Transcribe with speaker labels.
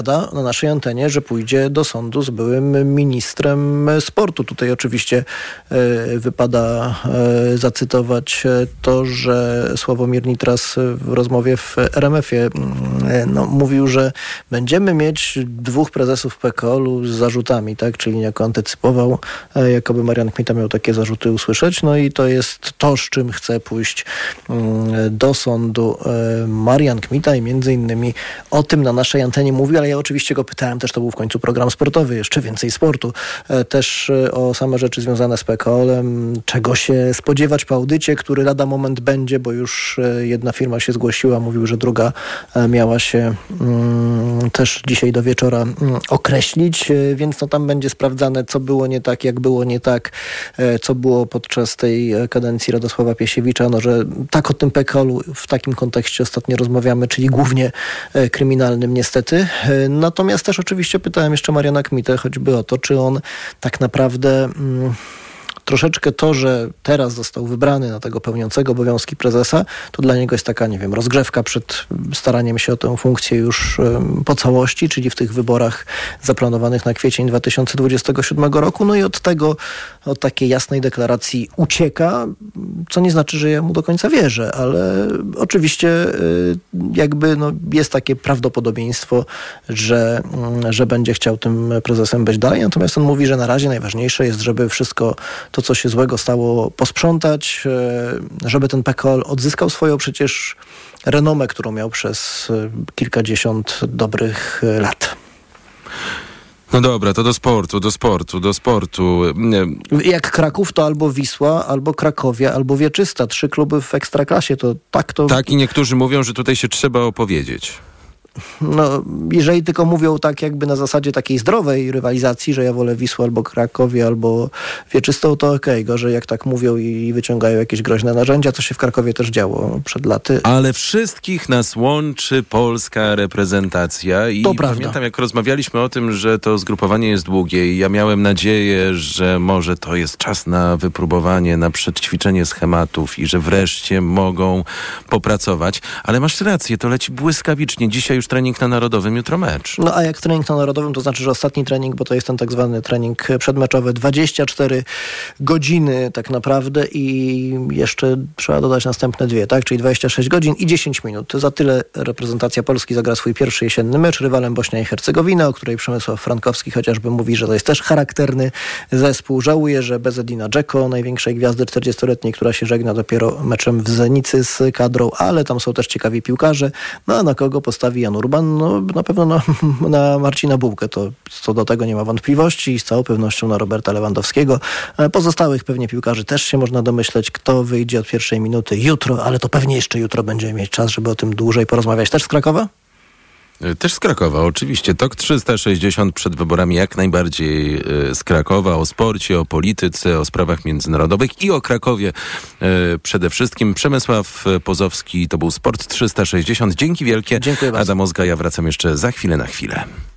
Speaker 1: na naszej antenie, że pójdzie do sądu z byłym ministrem sportu. Tutaj oczywiście wypada zacytować to, że Sławomir Nitras w rozmowie w RMF-ie mówił, że będziemy mieć 2 prezesów PKOL-u z zarzutami, tak? Czyli niejako antycypował, jakoby Marian Kmita miał takie zarzuty usłyszeć. No i to jest to, z czym chce pójść do sądu Marian Kmita i między innymi o tym na naszej antenie mówił, ale ja oczywiście go pytałem, też to był w końcu program sportowy, jeszcze więcej sportu, też o same rzeczy związane z PKOL-em, czego się spodziewać po audycie, który lada moment będzie, bo już jedna firma się zgłosiła, mówił, że druga miała się też dzisiaj do wieczora określić, więc tam będzie sprawdzane, co było nie tak, jak było nie tak, co było podczas tej kadencji Radosława Piesiewicza, że tak o tym PKOL-u w takim kontekście ostatnio rozmawiamy, czyli głównie kryminalnym niestety. Natomiast też oczywiście pytałem jeszcze Mariana Kmitę choćby o to, czy on tak naprawdę troszeczkę to, że teraz został wybrany na tego pełniącego obowiązki prezesa, to dla niego jest taka, rozgrzewka przed staraniem się o tę funkcję już po całości, czyli w tych wyborach zaplanowanych na kwiecień 2027 roku. No i od takiej jasnej deklaracji ucieka, co nie znaczy, że ja mu do końca wierzę, ale oczywiście jest takie prawdopodobieństwo, że będzie chciał tym prezesem być dalej. Natomiast on mówi, że na razie najważniejsze jest, żeby wszystko to, co się złego stało, posprzątać, żeby ten PKOL odzyskał swoją przecież renomę, którą miał przez kilkadziesiąt dobrych lat.
Speaker 2: No dobra, to do sportu.
Speaker 1: Jak Kraków, to albo Wisła, albo Krakowia, albo Wieczysta. 3 kluby w Ekstraklasie. Tak
Speaker 2: i niektórzy mówią, że tutaj się trzeba opowiedzieć.
Speaker 1: Jeżeli tylko mówią tak jakby na zasadzie takiej zdrowej rywalizacji, że ja wolę Wisłę albo Krakowie, albo Wieczystą, to okej. Gorzej jak tak mówią i wyciągają jakieś groźne narzędzia, co się w Krakowie też działo przed laty.
Speaker 2: Ale wszystkich nas łączy polska reprezentacja i
Speaker 1: to prawda.
Speaker 2: Pamiętam, jak rozmawialiśmy o tym, że to zgrupowanie jest długie i ja miałem nadzieję, że może to jest czas na wypróbowanie, na przedćwiczenie schematów i że wreszcie mogą popracować. Ale masz rację, to leci błyskawicznie. Dzisiaj już trening na Narodowym, jutro mecz.
Speaker 1: A jak trening na Narodowym, to znaczy, że ostatni trening, bo to jest ten tak zwany trening przedmeczowy, 24 godziny tak naprawdę i jeszcze trzeba dodać następne 2, tak? Czyli 26 godzin i 10 minut. Za tyle reprezentacja Polski zagra swój pierwszy jesienny mecz, rywalem Bośnia i Hercegowina, o której Przemysław Frankowski chociażby mówi, że to jest też charakterny zespół. Żałuje, że bez Edina Dzeko, największej gwiazdy 40-letniej, która się żegna dopiero meczem w Zenicy z kadrą, ale tam są też ciekawi piłkarze. A na kogo postawi Jan Urban? Na pewno na Marcina Bułkę, to co do tego nie ma wątpliwości i z całą pewnością na Roberta Lewandowskiego. Pozostałych pewnie piłkarzy też się można domyśleć, kto wyjdzie od pierwszej minuty jutro, ale to pewnie jeszcze jutro będziemy mieć czas, żeby o tym dłużej porozmawiać. Też z Krakowa?
Speaker 2: Też z Krakowa, oczywiście. TOK 360 przed wyborami jak najbardziej z Krakowa, o sporcie, o polityce, o sprawach międzynarodowych i o Krakowie przede wszystkim. Przemysław Pozowski, to był Sport 360. Dzięki wielkie.
Speaker 1: Dziękuję bardzo.
Speaker 2: Adam Ozga, ja wracam jeszcze za chwilę na chwilę.